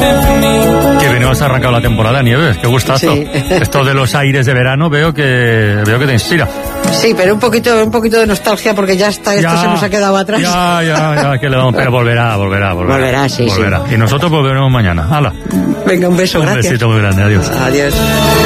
Que bien has arrancado la temporada, Nieves, qué gustazo. Sí. Esto de los aires de verano veo que te inspira. Sí, pero un poquito de nostalgia porque ya está, esto se nos ha quedado atrás. Ya, que le vamos, pero volverá. Volverá, sí. Y nosotros volveremos mañana. ¡Hala! Venga, un beso, gracias. Un besito muy grande, adiós. Adiós.